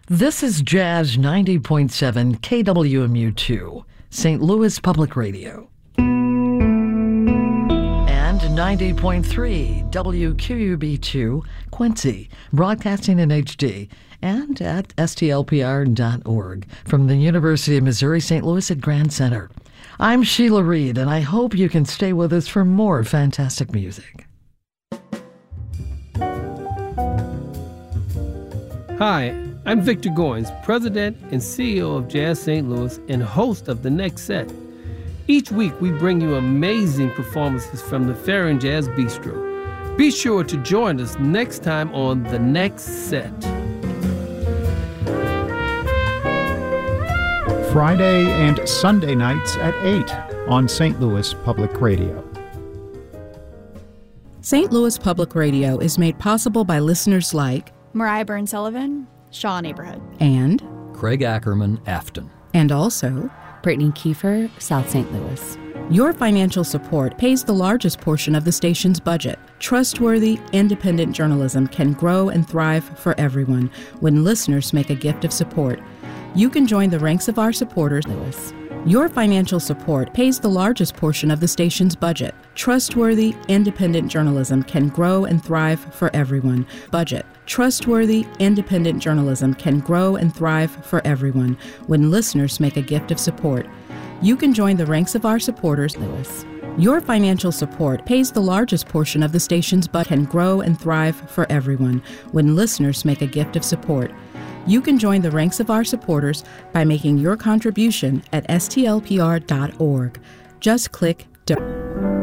This is Jazz 90.7 KWMU2, St. Louis Public Radio. And 90.3 WQUB2, Quincy, broadcasting in HD, and at stlpr.org from the University of Missouri St. Louis at Grand Center. I'm Sheila Reed, and I hope you can stay with us for more fantastic music. Hi, I'm Victor Goins, President and CEO of Jazz St. Louis and host of The Next Set. Each week, we bring you amazing performances from the Farron Jazz Bistro. Be sure to join us next time on The Next Set. Friday and Sunday nights at 8 on St. Louis Public Radio. St. Louis Public Radio is made possible by listeners like Mariah Byrne-Sullivan, Shaw Neighborhood, and Craig Ackerman, Afton, and also Brittany Kiefer, South St. Louis. Your financial support pays the largest portion of the station's budget. Trustworthy, independent journalism can grow and thrive for everyone when listeners make a gift of support. You can join the ranks of our supporters, Louis. Your financial support pays the largest portion of the station's budget. Trustworthy, independent journalism can grow and thrive for everyone. Budget. Trustworthy, independent journalism can grow and thrive for everyone when listeners make a gift of support. You can join the ranks of our supporters, Louis. Your financial support pays the largest portion of the station's budget can grow and thrive for everyone when listeners make a gift of support. You can join the ranks of our supporters by making your contribution at stlpr.org. Just click Donate.